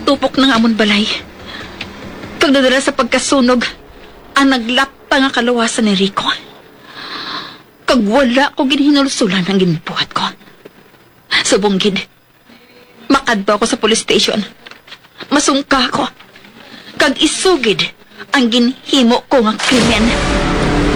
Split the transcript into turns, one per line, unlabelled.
tupok ng amon balay. Kag nadala sa pagkasunog, ang naglapta nga kalawasan ni Rico. Kag wala ko ginhinulsulan ang ginbuhat ko. Subong-gid, makadto ako sa police station. Masungka ko. Kag isugid ang ginhimo ko nga krimen.